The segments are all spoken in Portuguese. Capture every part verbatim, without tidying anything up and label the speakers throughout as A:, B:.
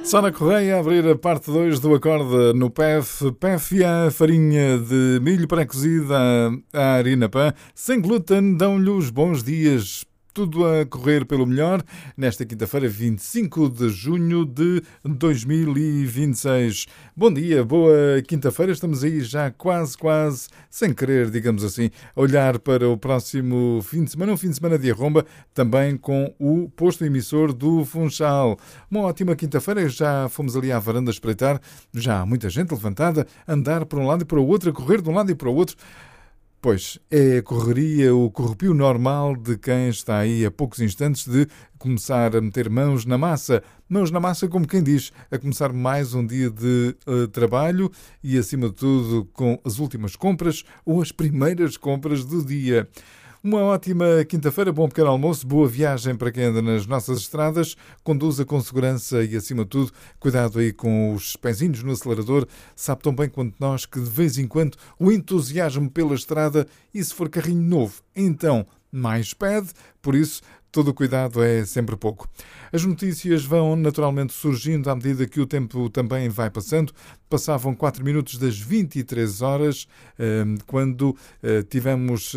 A: Sónia Correia a abrir a parte dois do Acorde no P E F. P E F e a farinha de milho pré-cozida à harina pã, sem glúten, dão-lhe os bons dias. Tudo a correr pelo melhor nesta quinta-feira, vinte e cinco de junho de dois mil e vinte e seis. Bom dia, boa quinta-feira. Estamos aí já quase, quase, sem querer, digamos assim, a olhar para o próximo fim de semana, um fim de semana de arromba, também com o posto emissor do Funchal. Uma ótima quinta-feira, já fomos ali à varanda espreitar, já há muita gente levantada, andar para um lado e para o outro, a correr de um lado e para o outro. Pois, é a correria, o corrupio normal de quem está aí a poucos instantes de começar a meter mãos na massa. Mãos na massa, como quem diz, a começar mais um dia de uh, trabalho e, acima de tudo, com as últimas compras ou as primeiras compras do dia. Uma ótima quinta-feira, bom pequeno almoço, boa viagem para quem anda nas nossas estradas, conduza com segurança e, acima de tudo, cuidado aí com os pezinhos no acelerador. Sabe tão bem quanto nós que, de vez em quando, o entusiasmo pela estrada, e se for carrinho novo, então mais pede, por isso todo o cuidado é sempre pouco. As notícias vão naturalmente surgindo à medida que o tempo também vai passando. Passavam quatro minutos das vinte e três horas, quando tivemos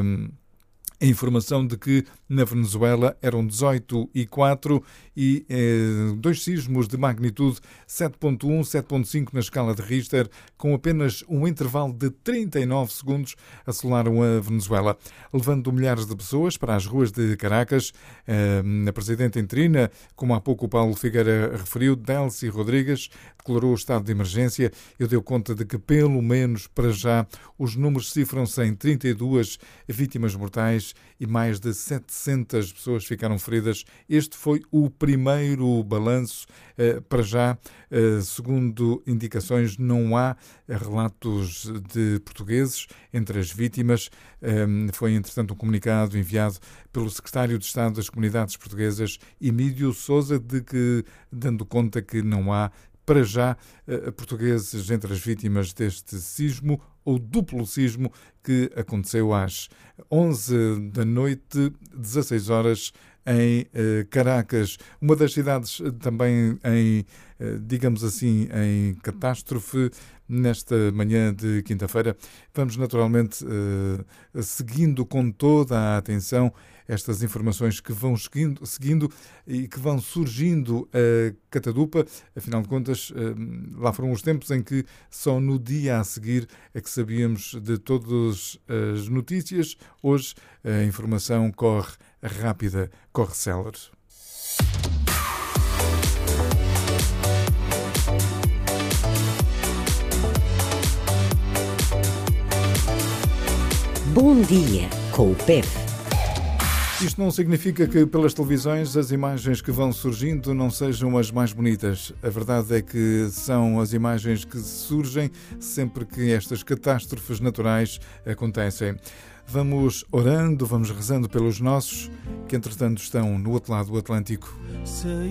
A: a informação de que na Venezuela eram dezoito e quatro e eh, dois sismos de magnitude sete ponto um, sete ponto cinco na escala de Richter, com apenas um intervalo de trinta e nove segundos, assolaram a Venezuela, levando milhares de pessoas para as ruas de Caracas. Eh, a presidente interina, como há pouco o Paulo Figueira referiu, Delcy Rodrigues, declarou o estado de emergência e deu conta de que, pelo menos para já, os números cifram-se em trinta e duas vítimas mortais e mais de setecentas pessoas ficaram feridas. Este foi o primeiro balanço. Para já, segundo indicações, não há relatos de portugueses entre as vítimas. Foi, entretanto, um comunicado enviado pelo secretário de Estado das Comunidades Portuguesas, Emílio Sousa, de que, dando conta que não há, para já, portugueses entre as vítimas deste sismo, ou duplo sismo, que aconteceu às onze da noite, dezasseis horas, em Caracas, uma das cidades também em, digamos assim, em catástrofe. Nesta manhã de quinta-feira, vamos naturalmente seguindo com toda a atenção estas informações que vão seguindo, seguindo e que vão surgindo a catadupa. Afinal de contas, lá foram os tempos em que só no dia a seguir é que sabíamos de todas as notícias. Hoje a informação corre rápida, corre célere.
B: Bom dia com o P E F.
A: Isto não significa que pelas televisões as imagens que vão surgindo não sejam as mais bonitas. A verdade é que são as imagens que surgem sempre que estas catástrofes naturais acontecem. Vamos orando, vamos rezando pelos nossos, que entretanto estão no outro lado do Atlântico.
C: Saí